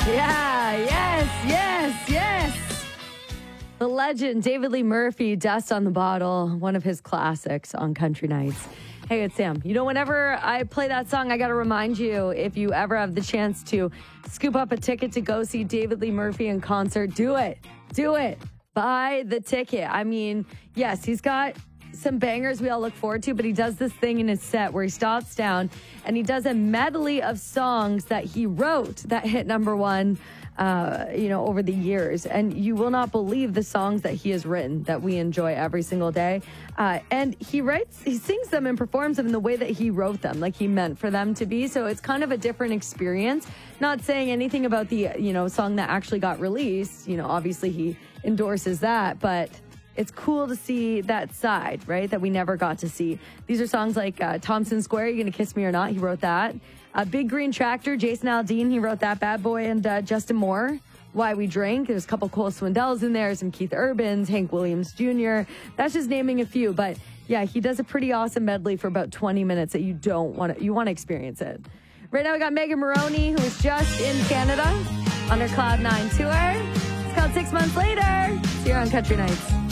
Yeah, yes. The legend, David Lee Murphy, Dust on the Bottle, one of his classics on Country Nights. Hey, it's Sam. You know, whenever I play that song, I got to remind you, if you ever have the chance to scoop up a ticket to go see David Lee Murphy in concert, do it. Buy the ticket. I mean, yes, he's got some bangers we all look forward to, but he does this thing in his set where he stops down and he does a medley of songs that he wrote that hit number one, over the years. And you will not believe the songs that he has written that we enjoy every single day. And he sings them and performs them in the way that he wrote them, like he meant for them to be. So it's kind of a different experience. Not saying anything about the, song that actually got released. Obviously he endorses that, but it's cool to see that side, right, that we never got to see. These are songs like Thompson Square, You Gonna Kiss Me or Not? He wrote that. Big Green Tractor, Jason Aldean, he wrote that. Bad Boy and Justin Moore, Why We Drink. There's a couple Cole Swindells in there, some Keith Urbans, Hank Williams Jr. That's just naming a few. But, yeah, he does a pretty awesome medley for about 20 minutes that you want to experience it. Right now we got Megan Moroney, who is just in Canada on her Cloud9 tour. It's called 6 Months Later. It's here on Country Nights.